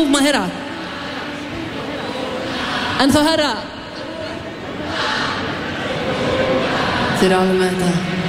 má heyra. En þá herra. Þið eru alveg með þetta.